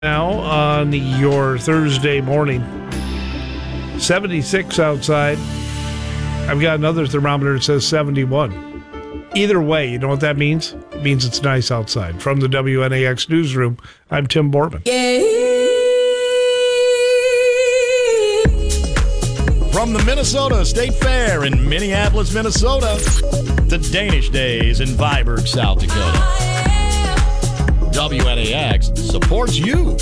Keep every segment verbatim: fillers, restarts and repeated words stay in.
Now on your Thursday morning, seventy-six outside. I've got another thermometer that says seventy-one. Either way, you know what that means? It means it's nice outside. From the W N A X newsroom, I'm Tim Borman. From the Minnesota State Fair in Minneapolis, Minnesota, to Danish Days in Viborg, South Dakota. W N A X supports you.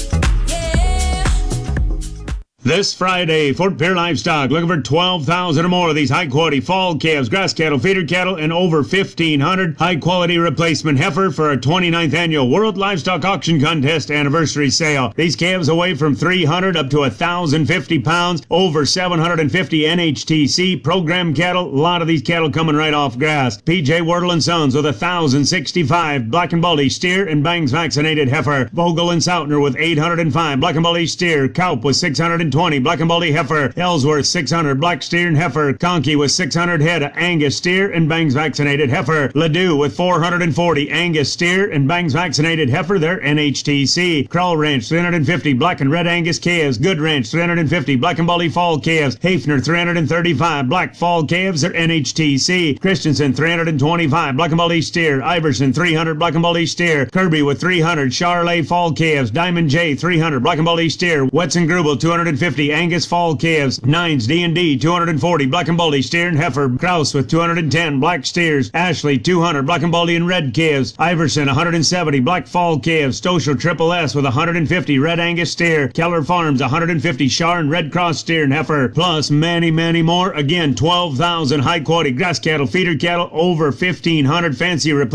This Friday, Fort Pierre Livestock looking for twelve thousand or more of these high-quality fall calves, grass cattle, feeder cattle, and over fifteen hundred high-quality replacement heifer for our twenty-ninth annual World Livestock Auction Contest anniversary sale. These calves weigh from three hundred up to one thousand fifty pounds, over seven hundred fifty N H T C program cattle. A lot of these cattle coming right off grass. P J Wardle and Sons with one thousand sixty-five Black and Baldy steer and bangs vaccinated heifer. Vogel and Sautner with eight hundred five Black and Baldy steer. Kaup with six hundred twenty Black and Baldy heifer. Ellsworth six hundred black steer and heifer. Conkey with six hundred head of Angus steer and bangs vaccinated heifer. Ladue with four hundred forty Angus steer and bangs vaccinated heifer. They're N H T C. Krull Ranch three hundred fifty black and red Angus calves. Good Ranch three hundred fifty Black and Baldy fall calves. Hafner three hundred thirty-five black fall calves. They're N H T C. Christensen three hundred twenty-five Black and Baldy steer. Iverson three hundred Black and Baldy steer. Kirby with three hundred Charolais fall calves. Diamond J three hundred Black and Baldy steer. Wetzel Grubel two hundred fifty Angus fall calves. Nines D and D two hundred forty Black and Baldy steer and heifer. Kraus with two hundred ten black steers. Ashley two hundred Black and Baldy and red calves. Iverson one hundred seventy black fall calves. Stoschel Triple S with one hundred fifty red Angus steer. Keller Farms one hundred fifty Char and red cross steer and heifer. Plus many many more. Again, twelve thousand high quality grass cattle, feeder cattle, over fifteen hundred fancy replacements.